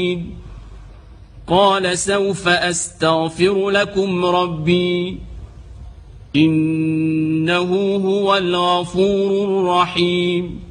قال سوف أستغفر لكم ربي إنه هو الغفور الرحيم.